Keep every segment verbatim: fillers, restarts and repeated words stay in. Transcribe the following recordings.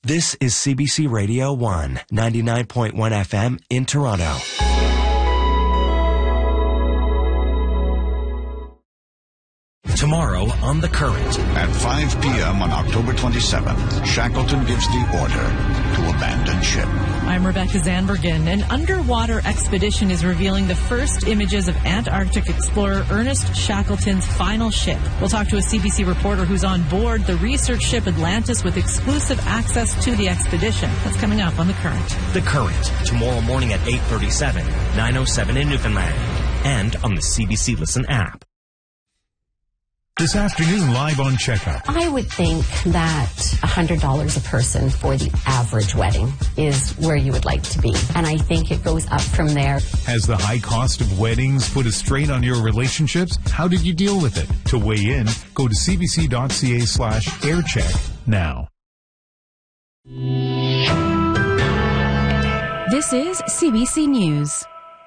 This is C B C Radio one, ninety-nine point one F M in Toronto. Tomorrow on The Current. At five p.m. on October twenty-seventh, Shackleton gives the order to abandon ship. I'm Rebecca Zanbergen. An underwater expedition is revealing the first images of Antarctic explorer Ernest Shackleton's final ship. We'll talk to a C B C reporter who's on board the research ship Atlantis with exclusive access to the expedition. That's coming up on The Current. The Current, tomorrow morning at eight thirty-seven, nine oh seven in Newfoundland, and on the C B C Listen app. This afternoon, live on Checkup. I would think that one hundred dollars a person for the average wedding is where you would like to be. And I think it goes up from there. Has the high cost of weddings put a strain on your relationships? How did you deal with it? To weigh in, go to cbc.ca slash aircheck now. This is C B C News.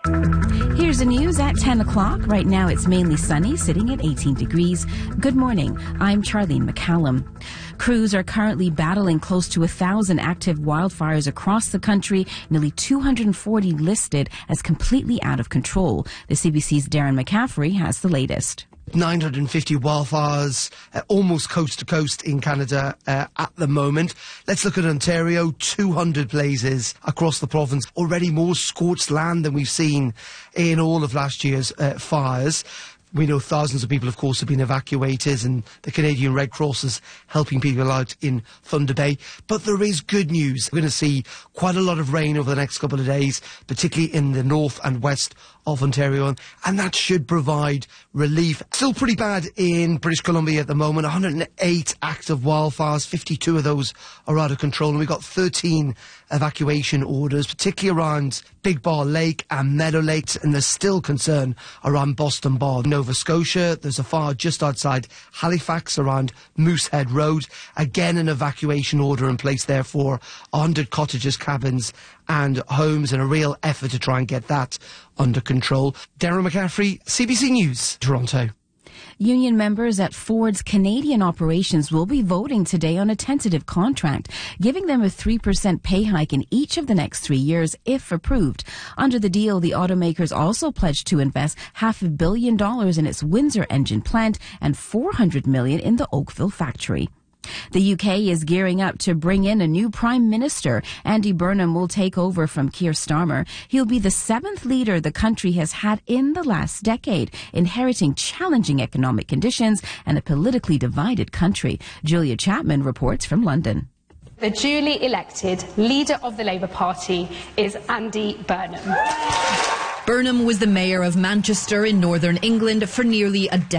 Here's the news at ten o'clock. Right now it's mainly sunny, sitting at eighteen degrees. Good morning. I'm Charlene McCallum. Crews are currently battling close to one thousand active wildfires across the country, nearly two hundred forty listed as completely out of control. The C B C's Darren McCaffrey has the latest. nine hundred fifty wildfires, uh, almost coast to coast in Canada uh, at the moment. Let's look at Ontario, two hundred blazes across the province. Already more scorched land than we've seen in all of last year's uh, fires. We know thousands of people, of course, have been evacuated, and the Canadian Red Cross is helping people out in Thunder Bay. But there is good news. We're going to see quite a lot of rain over the next couple of days, particularly in the north and west of Ontario, and that should provide relief. Still pretty bad in British Columbia at the moment. one hundred eight active wildfires, fifty-two of those are out of control, and we've got thirteen evacuation orders, particularly around Big Bar Lake and Meadow Lakes, and there's still concern around Boston Bar. Nova Scotia, there's a fire just outside Halifax around Moosehead Road. Again, an evacuation order in place there for one hundred cottages, cabins and homes, and a real effort to try and get that under control. Darren McCaffrey, C B C News, Toronto. Union members at Ford's Canadian operations will be voting today on a tentative contract, giving them a three percent pay hike in each of the next three years, if approved. Under the deal, the automakers also pledged to invest half a billion dollars in its Windsor engine plant and four hundred million dollars in the Oakville factory. The U K is gearing up to bring in a new Prime Minister. Andy Burnham will take over from Keir Starmer. He'll be the seventh leader the country has had in the last decade, inheriting challenging economic conditions and a politically divided country. Julia Chapman reports from London. The duly elected leader of the Labour Party is Andy Burnham. Burnham was the mayor of Manchester in northern England for nearly a decade.